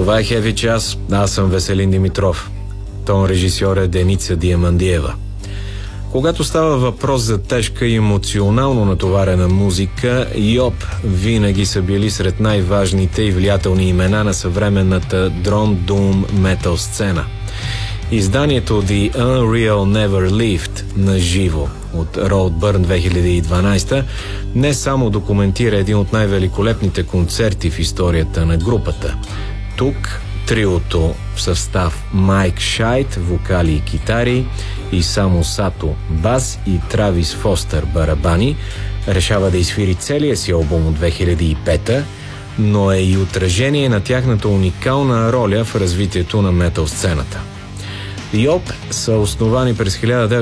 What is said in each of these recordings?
Това е Heavy час, аз съм Веселин Димитров. Тон режисьор е Деница Диамандиева. Когато става въпрос за тежка и емоционално натоварена музика, Йоб винаги са били сред най-важните и влиятелни имена на съвременната Drone Doom Metal сцена. Изданието The Unreal Never Lived на живо от Roadburn 2012 не само документира един от най-великолепните концерти в историята на групата. Тук триото в състав Майк Шайт, вокали и китари, и Само Сато, бас и Травис Фостер, барабани, решава да изсвири целия си албум от 2005, но е и отражение на тяхната уникална роля в развитието на метал сцената. Йоб са основани през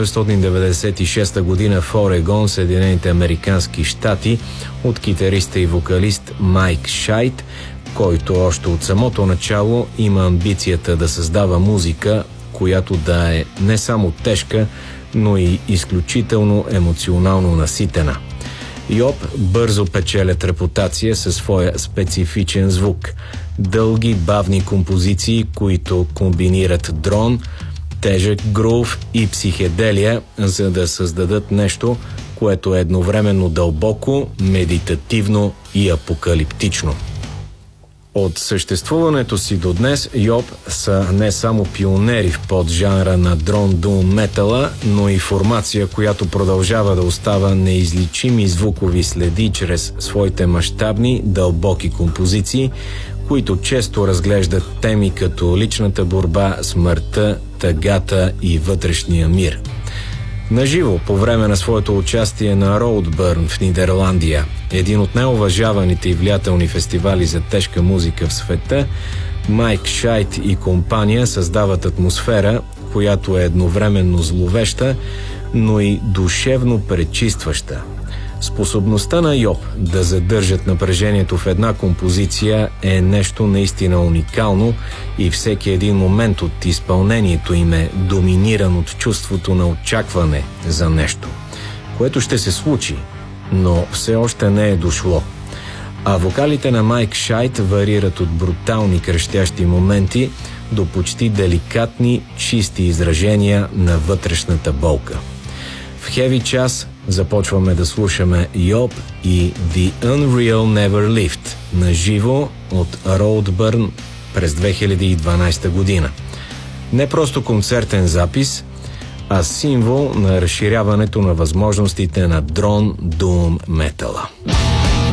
1996 година в Орегон, Съединените американски щати, от китариста и вокалист Майк Шайт, който още от самото начало има амбицията да създава музика, която да е не само тежка, но и изключително емоционално наситена. Йоб бързо печелят репутация със своя специфичен звук. Дълги, бавни композиции, които комбинират дрон, тежък грув и психеделия, за да създадат нещо, което е едновременно дълбоко, медитативно и апокалиптично. От съществуването си до днес Йоб са не само пионери в поджанра на Drone Doom метала, но и формация, която продължава да остава неизличими звукови следи чрез своите мащабни, дълбоки композиции, които често разглеждат теми като личната борба, смъртта, тъгата и вътрешния мир. Наживо, по време на своето участие на Roadburn в Нидерландия, един от най-уважаваните и влиятелни фестивали за тежка музика в света, Майк Шайт и компания създават атмосфера, която е едновременно зловеща, но и душевно пречистваща. Способността на Йоб да задържат напрежението в една композиция е нещо наистина уникално и всеки един момент от изпълнението им е доминиран от чувството на очакване за нещо, което ще се случи, но все още не е дошло. А вокалите на Майк Шайт варират от брутални крещящи моменти до почти деликатни, чисти изражения на вътрешната болка. В Heavy час започваме да слушаме Йоб и The Unreal Never Lived на живо от Roadburn през 2012 година. Не просто концертен запис, а символ на разширяването на възможностите на Drone Doom метала.